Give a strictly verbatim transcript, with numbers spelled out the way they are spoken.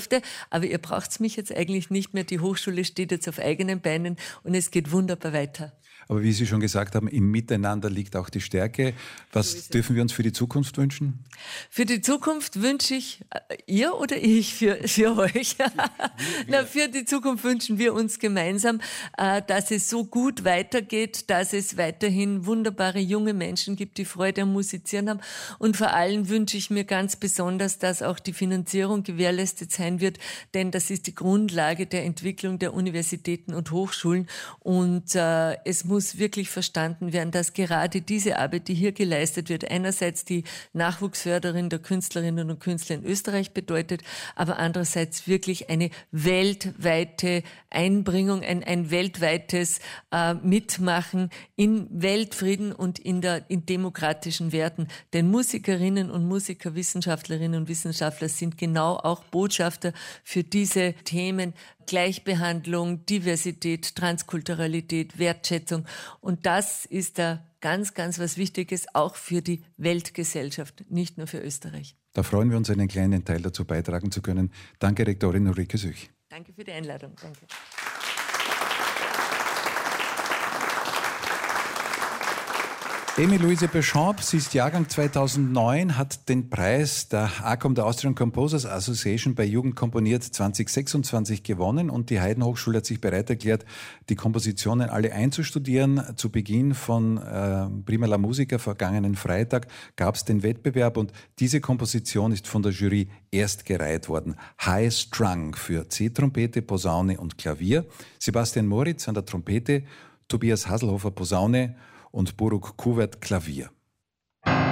durfte. Aber ihr braucht's mich jetzt eigentlich nicht mehr. Die Hochschule steht jetzt auf eigenen Beinen und es geht wunderbar weiter. Aber wie Sie schon gesagt haben, im Miteinander liegt auch die Stärke. Was so dürfen wir uns für die Zukunft wünschen? Für die Zukunft wünsche ich, äh, ihr oder ich für, für euch? Na, für die Zukunft wünschen wir uns gemeinsam, äh, dass es so gut weitergeht, dass es weiterhin wunderbare junge Menschen gibt, die Freude am Musizieren haben. Und vor allem wünsche ich mir ganz besonders, dass auch die Finanzierung gewährleistet sein wird, denn das ist die Grundlage der Entwicklung der Universitäten und Hochschulen. Und äh, es muss wirklich verstanden werden, dass gerade diese Arbeit, die hier geleistet wird, einerseits die Nachwuchsförderung der Künstlerinnen und Künstler in Österreich bedeutet, aber andererseits wirklich eine weltweite Einbringung, ein, ein weltweites äh, Mitmachen in Weltfrieden und in der in demokratischen Werten. Denn Musikerinnen und Musiker, Wissenschaftlerinnen und Wissenschaftler sind genau auch Botschafter für diese Themen: Gleichbehandlung, Diversität, Transkulturalität, Wertschätzung. Und das ist da ganz, ganz was Wichtiges, auch für die Weltgesellschaft, nicht nur für Österreich. Da freuen wir uns, einen kleinen Teil dazu beitragen zu können. Danke, Rektorin Ulrike Süch. Danke für die Einladung. Danke. Émile-Louise Béchamp, sie ist Jahrgang zweitausendneun, hat den Preis der A C O M, der Austrian Composers Association, bei Jugend komponiert zwanzig sechsundzwanzig gewonnen, und die Haydn-Hochschule hat sich bereit erklärt, die Kompositionen alle einzustudieren. Zu Beginn von äh, Prima la Musica vergangenen Freitag gab es den Wettbewerb, und diese Komposition ist von der Jury erst gereiht worden. High Strung für C-Trompete, Posaune und Klavier. Sebastian Moritz an der Trompete, Tobias Hasselhofer Posaune und Buruk Kuvert Klavier.